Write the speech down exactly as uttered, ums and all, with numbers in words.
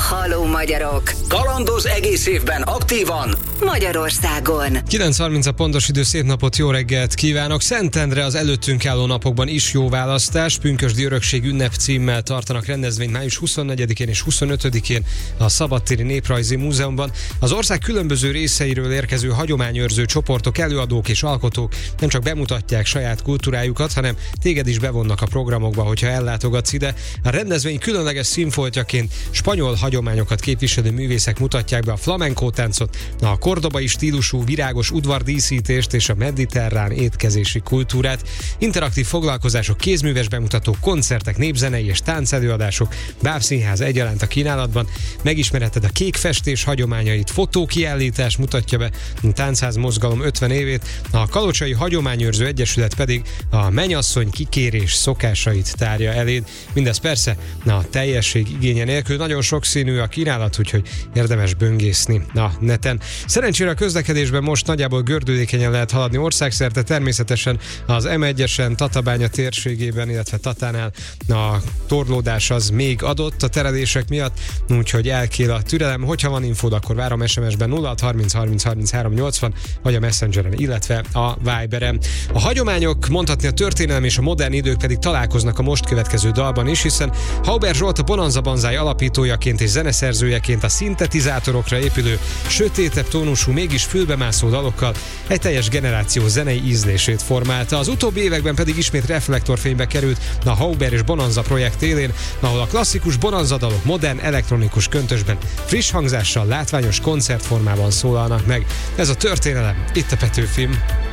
Halló magyarok! Kalandoz egész évben aktívan Magyarországon. kilenc harminc a pontos idő, szép napot, jó reggelt kívánok! Szentendre az előttünk álló napokban is jó választás. Pünkösdi Örökség ünnep címmel tartanak rendezvényt május huszonnegyedikén és huszonötödikén a Szabadtéri Néprajzi Múzeumban. Az ország különböző részeiről érkező hagyományőrző csoportok, előadók és alkotók nem csak bemutatják saját kultúrájukat, hanem téged is bevonnak a programokba, hogyha ellátogatsz ide. A rendezvény különleges színfoltjaként spanyol hagyományokat képviselő művészek mutatják be a flamenco táncot, a kordobai stílusú virágos udvardíszítést és a mediterrán étkezési kultúrát. Interaktív foglalkozások, kézműves bemutatók, koncertek, népzenei és táncelőadások, bábszínház egyaránt a kínálatban. Megismerheted a kék festés hagyományait, fotókiállítás mutatja be a táncház mozgalom ötven évét, a Kalocsai Hagyományőrző Egyesület pedig a mennyasszony kikérés szokásait tárja eléd. Mindez persze a teljesség igénye nélkül, nagyon sokszínű a kínálat, úgyhogy érdemes böngészni a neten. Szerencsére a közlekedésben most nagyjából gördülékenyen lehet haladni országszerte, természetesen az em egyesen Tatabánya térségében, illetve Tatánál a torlódás az még adott a terelések miatt, úgyhogy elkél a türelem. Hogyha van infód, akkor várom es em es-ben nulla hat harminc harminc harminchárom nyolcvan, vagy a Messengeren, illetve a Viberen. A hagyományok, mondhatni a történelem és a modern idők pedig találkoznak a most következő dalban is, hiszen Hauber Zsolt a Bonanza Banzai alapítójaként és zeneszerzőjeként a szintetizátorokra épülő, sötétebb tónusú, mégis fülbemászó dalokkal egy teljes generáció zenei ízlését formálta. Az utóbbi években pedig ismét reflektorfénybe került a Hauber és Bonanza projekt élén, ahol a klasszikus Bonanza dalok modern elektronikus köntösben, friss hangzással, látványos koncertformában szólalnak meg. Ez a történelem, itt a Petőfim.